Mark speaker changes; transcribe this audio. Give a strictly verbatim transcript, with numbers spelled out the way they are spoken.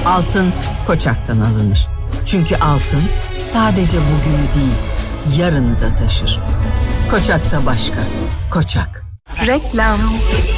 Speaker 1: Altın Koçak'tan alınır. Çünkü altın sadece bugünü değil, yarını da taşır. Koçaksa başka. Koçak.
Speaker 2: Reklam.